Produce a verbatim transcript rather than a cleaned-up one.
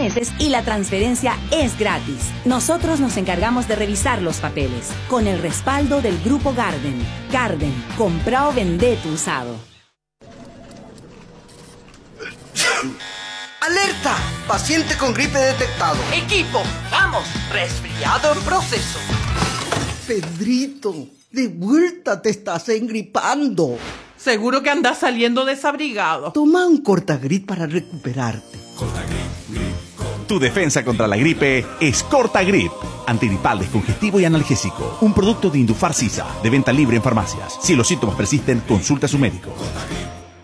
meses y la transferencia es gratis. Nosotros nos encargamos de revisar los papeles, con el respaldo del Grupo Garden. Garden, compra o vende tu usado. ¡Alerta! Paciente con gripe detectado. Equipo, vamos, resfriado en proceso. Pedrito, de vuelta te estás engripando. Seguro que andas saliendo desabrigado. Toma un Cortagrip para recuperarte. Tu defensa contra la gripe es Cortagrip. Antigripal, descongestivo y analgésico. Un producto de Indufar Sisa, de venta libre en farmacias. Si los síntomas persisten, consulta a su médico.